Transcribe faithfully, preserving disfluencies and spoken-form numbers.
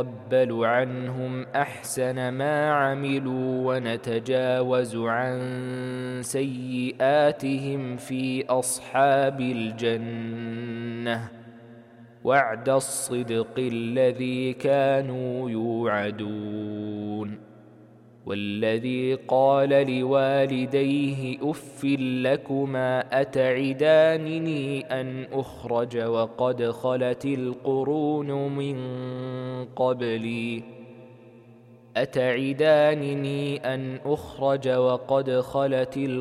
ونتقبل عنهم أحسن ما عملوا ونتجاوز عن سيئاتهم في أصحاب الجنة وعد الصدق الذي كانوا يوعدون. والذي قال لوالديه أف لكما أتعدانني أن أخرج وقد خلت القرون من قبلي أتعدانني أن أخرج وقد خلت القرون